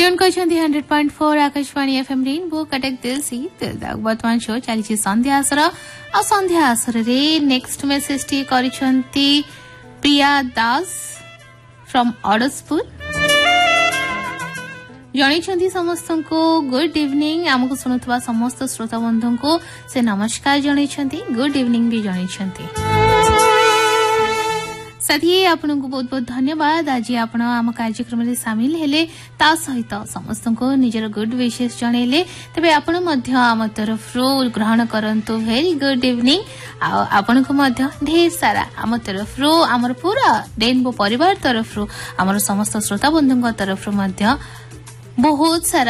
tune कहते 100.4 Akashvani FM rainbow Cuttack दिल सी वर्तमान शो चली संध्या आसर आ संध्या आसर रे next message T करिसंती Priya Das from अडसपुर जणी समस्त को गुड इवनिंग आमको सुनुवा समस्त श्रोता बंधु को से नमस्कार जणी गुड इवनिंग भी जणी साथी आपन को बहुत बहुत धन्यवाद आज आपण आम कार्यक्रम में सामिल हेले ता सहित समस्त को निजर गुड विशेष जनइले तबे आपण मध्य आम तरफ ग्रहण करंतु वेरी गुड इवनिंग आपण को मध्य ढेर सारा आम तरफ आमर पूरा रेनबो परिवार तरफ आमर समस्त श्रोता बंधु तरफ मध्य बहुत सारा